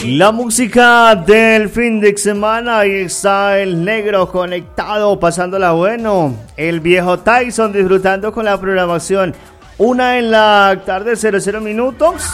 La música del fin de semana, ahí está el negro conectado, pasándola bueno. El viejo Tyson disfrutando con la programación. 1:00 p.m, 00 minutos.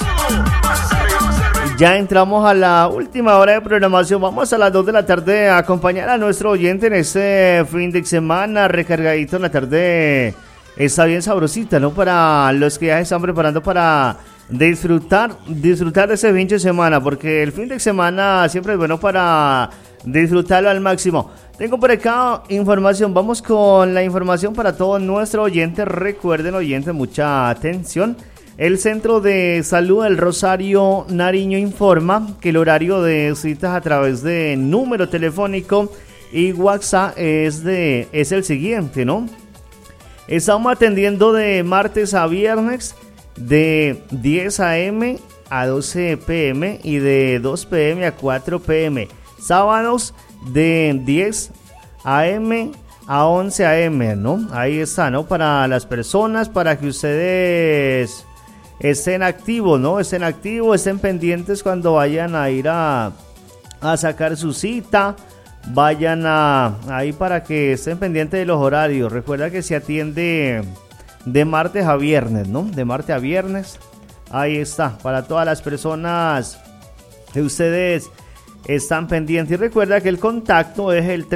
Ya entramos a la última hora de programación. Vamos a las 2:00 p.m. a acompañar a nuestro oyente en este fin de semana, recargadito en la tarde. Está bien sabrosita, ¿no? Para los que ya se están preparando para disfrutar de ese fin de semana, porque el fin de semana siempre es bueno para disfrutarlo al máximo. Tengo por acá información, vamos con la información para todos nuestros oyentes. Recuerden, oyentes, mucha atención. El Centro de Salud del Rosario Nariño informa que el horario de citas a través de número telefónico y WhatsApp es el siguiente, ¿no? Estamos atendiendo de martes a viernes de 10 a.m. a 12 p.m. y de 2 p.m. a 4 p.m. Sábados de 10 a.m. a 11 a.m., ¿no? Ahí está, ¿no? Para las personas, para que ustedes estén activos, ¿no? Estén pendientes cuando vayan a ir a sacar su cita. Vayan ahí para que estén pendientes de los horarios. Recuerda que se atiende de martes a viernes, ¿no? De martes a viernes. Ahí está, para todas las personas que ustedes están pendientes. Y recuerda que el contacto es el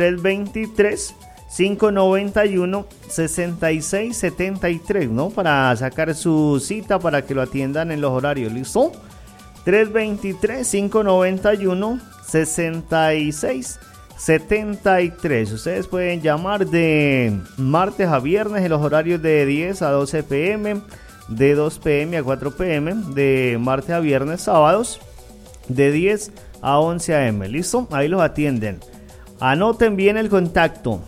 323-591-6673, ¿no? Para sacar su cita, para que lo atiendan en los horarios, ¿listo? 323-591-6673. Ustedes pueden llamar de martes a viernes en los horarios de 10 a 12 p.m., de 2 p.m. a 4 p.m., de martes a viernes, sábados de 10 a 11 a.m. ¿Listo? Ahí los atienden. Anoten bien el contacto: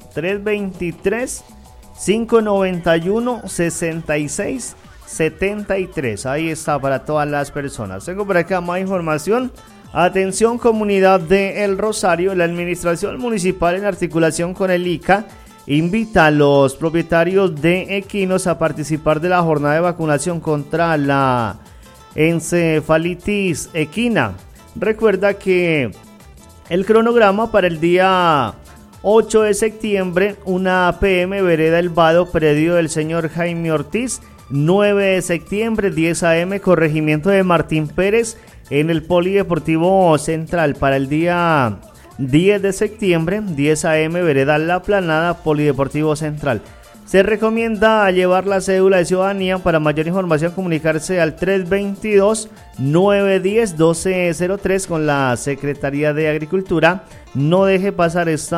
323-591-6673. Ahí está para todas las personas. Tengo por acá más información. Atención, comunidad de El Rosario. La administración municipal, en articulación con el ICA, invita a los propietarios de equinos a participar de la jornada de vacunación contra la encefalitis equina. Recuerda que el cronograma para el día 8 de septiembre, 1 p.m, Vereda El Vado, predio del señor Jaime Ortiz. 9 de septiembre, 10 a.m, corregimiento de Martín Pérez, en el Polideportivo Central. Para el día 10 de septiembre, 10 a.m, Vereda La Planada, Polideportivo Central. Se recomienda llevar la cédula de ciudadanía. Para mayor información, comunicarse al 322-910-1203 con la Secretaría de Agricultura. No deje pasar esta